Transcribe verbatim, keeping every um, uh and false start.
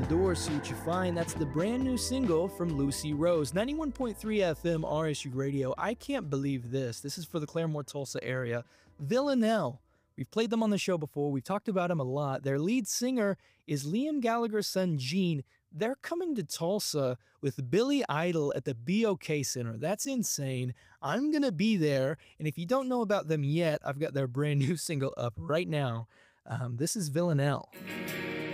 the door, see what you find. That's the brand new single from Lucy Rose. ninety-one point three F M R S U Radio. I can't believe this. This is for the Claremore, Tulsa area. Villanelle. We've played them on the show before. We've talked about them a lot. Their lead singer is Liam Gallagher's son, Gene. They're coming to Tulsa with Billy Idol at the B O K Center. That's insane. I'm going to be there. And if you don't know about them yet, I've got their brand new single up right now. Um, this is Villanelle.